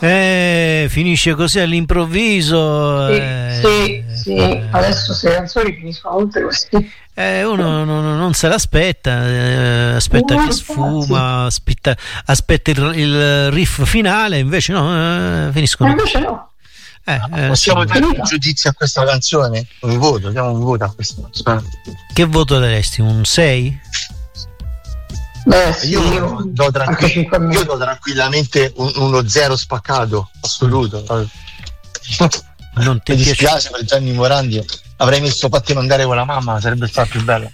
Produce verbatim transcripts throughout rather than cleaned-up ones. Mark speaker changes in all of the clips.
Speaker 1: Eh, finisce così all'improvviso.
Speaker 2: Sì,
Speaker 1: eh,
Speaker 2: sì, sì. Eh, adesso se le canzoni finiscono tutte così.
Speaker 1: Eh, uno non, non se l'aspetta, eh, aspetta
Speaker 2: No,
Speaker 1: che sfuma, aspetta, aspetta il, il riff finale, invece no, eh, finiscono.
Speaker 2: Invece no.
Speaker 1: Eh, eh,
Speaker 3: Possiamo
Speaker 1: sì.
Speaker 3: dare un giudizio a questa canzone? Un voto, diamo un voto a questa canzone.
Speaker 1: Che voto daresti? Un sei?
Speaker 2: Beh, sì,
Speaker 3: io,
Speaker 2: io,
Speaker 3: do tranquill- io do tranquillamente un, uno zero spaccato assoluto.
Speaker 1: Non ti
Speaker 3: Mi
Speaker 1: piace?
Speaker 3: dispiace per Gianni Morandi, avrei messo fatti mandare con la mamma, sarebbe stato più bello.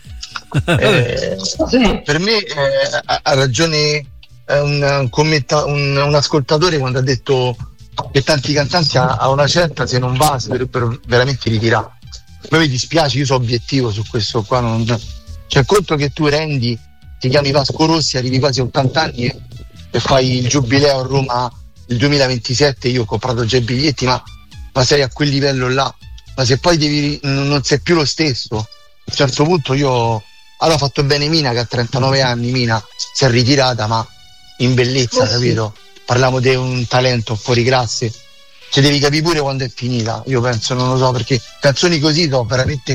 Speaker 3: eh, per me eh, ha, ha ragione eh, un, un, commenta- un, un ascoltatore quando ha detto che tanti cantanti a, a una certa, se non va, si dovrebbero veramente ritirare. A me mi dispiace, io sono obiettivo su questo qua, non... cioè conto che tu rendi, ti chiami Vasco Rossi, arrivi quasi a ottanta anni e, e fai il giubileo a Roma il duemilaventisette, io ho comprato già i biglietti, ma, ma sei a quel livello là, ma se poi devi, non sei più lo stesso, a un certo punto io allora ho fatto bene Mina che a trentanove anni Mina si è ritirata, ma in bellezza, oh, capito? Sì. Parliamo di un talento fuori classe, cioè devi capire pure quando è finita, io penso, non lo so, perché canzoni così sono veramente,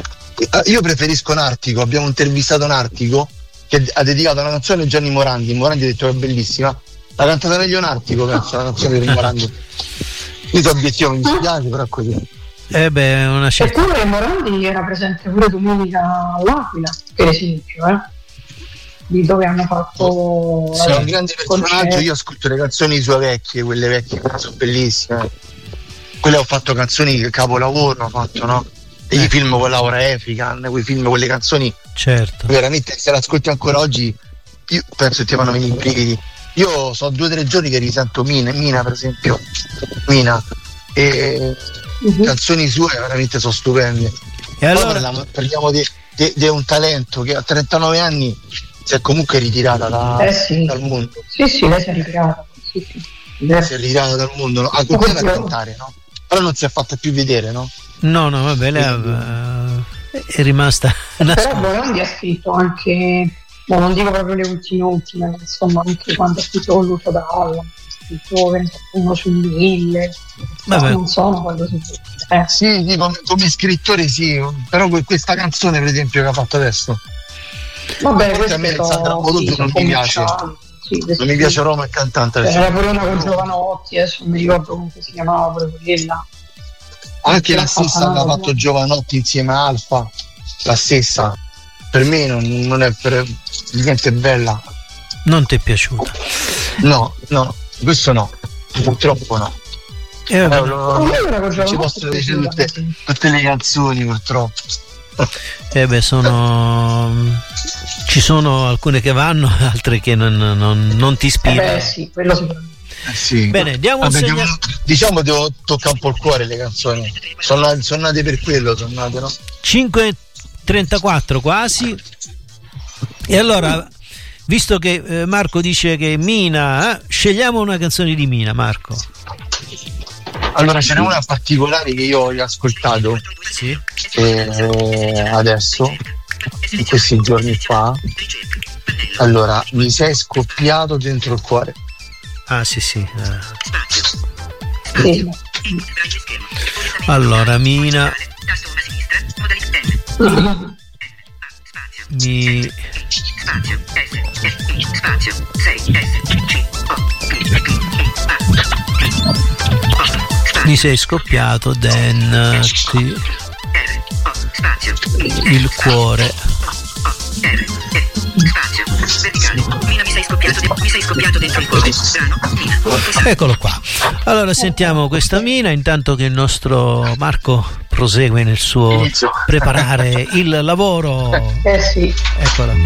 Speaker 3: io preferisco Nartico, abbiamo intervistato Nartico che ha dedicato una canzone a Gianni Morandi, Morandi ha detto che è bellissima, l'ha cantata meglio Nartico, penso, la canzone di Morandi. Io sono obiettivo, mi dispiace, però è così.
Speaker 1: Eh beh, è una scelta.
Speaker 2: Eppure Morandi era presente pure domenica all'Aquila, per esempio, eh? Di dove hanno fatto.
Speaker 3: Sì, è un grande personaggio, io ascolto le canzoni sue vecchie, quelle vecchie sono bellissime. Quelle ho fatto canzoni capolavoro, ho fatto, no? E eh. i film con Laura Efrican, quei film, quelle canzoni.
Speaker 1: Certo.
Speaker 3: Veramente, se le ascolti ancora oggi, io penso che ti vanno a venire i brividi. Io so due o tre giorni che risento Mina, Mina per esempio, Mina, e uh-huh. canzoni sue veramente sono stupende. E allora parliamo, parliamo di, di, di un talento che a trentanove anni si è comunque ritirata da,
Speaker 2: eh sì.
Speaker 3: dal mondo.
Speaker 2: Sì, sì, lei si è ritirata. Sì, sì.
Speaker 3: Si è ritirata dal mondo, no? Ha continuato a cantare, no? Però non si è fatta più vedere, no?
Speaker 1: No, no, vabbè, lei uh, è rimasta.
Speaker 2: Però Morandi ha scritto anche, no, non dico proprio le ultime ultime, insomma, anche quando ha scritto con Lucio Dalla, ha scritto ventuno su mille, non sono quando si eh.
Speaker 3: Sì, sì, come, come scrittore sì, però questa canzone per esempio che ha fatto adesso.
Speaker 2: Vabbè, questo
Speaker 3: a me Alessandra Bodotto non mi piace, sì, non mi piace Roma il cantante.
Speaker 2: C'era pure una con Giovanotti, adesso non mi ricordo come si chiamava pure quella.
Speaker 3: Anche la stessa aveva fatto Giovanotti insieme a Alfa, la stessa. Per me non, non è per niente bella.
Speaker 1: Non ti è piaciuta?
Speaker 3: No, no, questo no, purtroppo no.
Speaker 1: Eh,
Speaker 3: eh, non, non ci posso dire tutte, tutte le canzoni purtroppo.
Speaker 1: Eh beh, sono ci sono alcune che vanno, altre che non, non, non ti ispirano.
Speaker 2: Eh beh, sì, quello sicuramente.
Speaker 3: Eh sì.
Speaker 1: Bene, diamo
Speaker 3: Vabbè,
Speaker 1: un segnale.
Speaker 3: Diciamo devo toccare un po' il cuore le canzoni. Sono nate, sono nate per quello, sono nate, no?
Speaker 1: cinque e trentaquattro quasi. E allora, visto che eh, Marco dice che Mina, eh, scegliamo una canzone di Mina, Marco.
Speaker 3: Allora ce n'è una particolare che io ho ascoltato
Speaker 1: sì.
Speaker 3: eh, adesso, in questi giorni fa. Allora, mi sei scoppiato dentro il cuore.
Speaker 1: Ah sì sì. Eh. Allora Mina mi mi sei scoppiato dentro il cuore. Mina, mi sei scoppiato, mi sei scoppiato dentro il cuore. Brano, eccolo qua. Allora sentiamo questa Mina intanto che il nostro Marco prosegue nel suo preparare il lavoro.
Speaker 2: Eh sì.
Speaker 1: Eccola.